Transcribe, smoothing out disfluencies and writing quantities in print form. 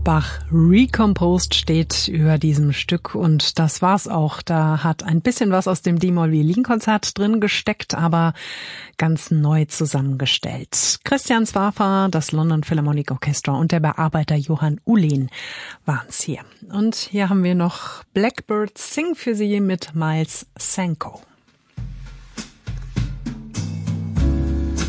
Bach Recomposed steht über diesem Stück und das war's auch. Da hat ein bisschen was aus dem D-Moll-Violin-Konzert drin gesteckt, aber ganz neu zusammengestellt. Christian Swafa, das London Philharmonic Orchestra und der Bearbeiter Johann Uhlin waren's hier. Und hier haben wir noch Blackbird Sing für Sie mit Miles Sanko.